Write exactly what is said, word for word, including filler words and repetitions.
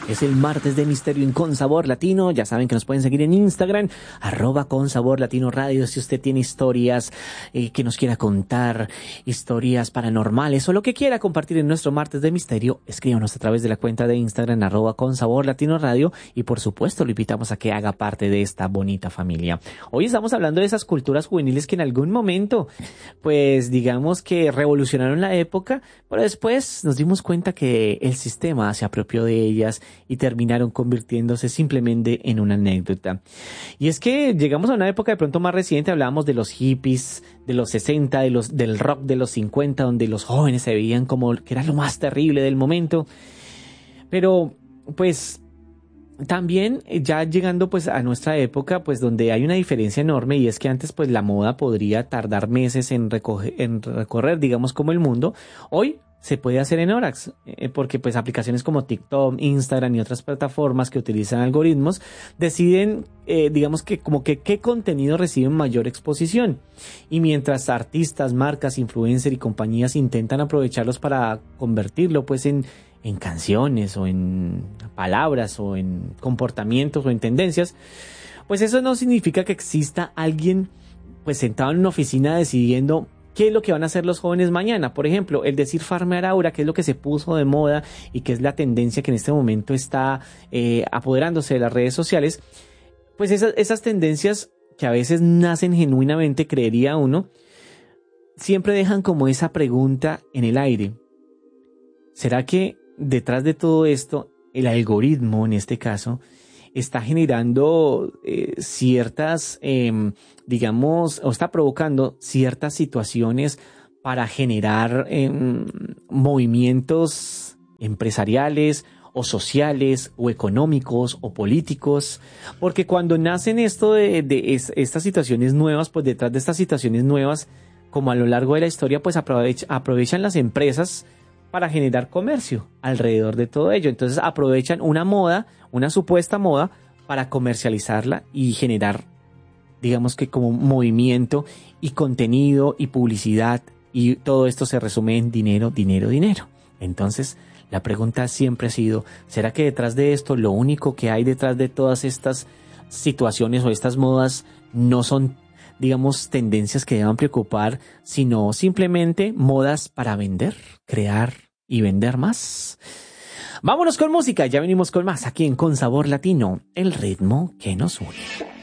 Es el martes de misterio en Con Sabor Latino. Ya saben que nos pueden seguir en Instagram, arroba Con Sabor Latino Radio. Si usted tiene historias eh, que nos quiera contar, historias paranormales o lo que quiera compartir en nuestro martes de misterio, escríbanos a través de la cuenta de Instagram, arroba Con Sabor Latino Radio. Y por supuesto, lo invitamos a que haga parte de esta bonita familia. Hoy estamos hablando de esas culturas juveniles que en algún momento, pues digamos que revolucionaron la época, pero después nos dimos cuenta que el sistema se apropió de ellas y terminaron convirtiéndose simplemente en una anécdota. Y es que llegamos a una época de pronto más reciente, hablábamos de los hippies, de los sesenta, de los, del rock de los cincuenta, donde los jóvenes se veían como que era lo más terrible del momento. Pero, pues, también ya llegando pues a nuestra época, pues donde hay una diferencia enorme, y es que antes pues la moda podría tardar meses en, recoger, en recorrer, digamos, como el mundo. Hoy se puede hacer en horas, eh, porque pues aplicaciones como TikTok, Instagram y otras plataformas que utilizan algoritmos deciden, eh, digamos que como que qué contenido recibe mayor exposición. Y mientras artistas, marcas, influencers y compañías intentan aprovecharlos para convertirlo pues en, en canciones o en palabras o en comportamientos o en tendencias, pues eso no significa que exista alguien pues sentado en una oficina decidiendo ¿qué es lo que van a hacer los jóvenes mañana? Por ejemplo, el decir farmear ahora, que es lo que se puso de moda y que es la tendencia que en este momento está eh, apoderándose de las redes sociales, pues esas, esas tendencias que a veces nacen genuinamente, creería uno, siempre dejan como esa pregunta en el aire. ¿Será que detrás de todo esto, el algoritmo en este caso, está generando eh, ciertas, eh, digamos, o está provocando ciertas situaciones para generar eh, movimientos empresariales o sociales o económicos o políticos? Porque cuando nacen esto de, de es, estas situaciones nuevas, pues detrás de estas situaciones nuevas, como a lo largo de la historia, pues aprovech, aprovechan las empresas para generar comercio alrededor de todo ello. Entonces aprovechan una moda, una supuesta moda, para comercializarla y generar, digamos que como movimiento y contenido y publicidad, y todo esto se resume en dinero, dinero, dinero. Entonces la pregunta siempre ha sido, ¿será que detrás de esto, lo único que hay detrás de todas estas situaciones o estas modas no son, digamos, tendencias que deban preocupar, sino simplemente modas para vender, crear y vender más? Vámonos con música, ya venimos con más aquí en Con Sabor Latino, el ritmo que nos une.